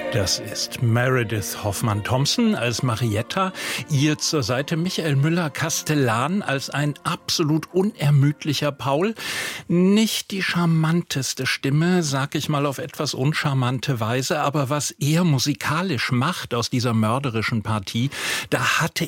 Das ist Meredith Hoffmann-Thompson als Marietta, ihr zur Seite Michael Müller-Castellan als ein absolut unermüdlicher Paul. Nicht die charmanteste Stimme, sag ich mal auf etwas uncharmante Weise, aber was er musikalisch macht aus dieser mörderischen Partie, da hatte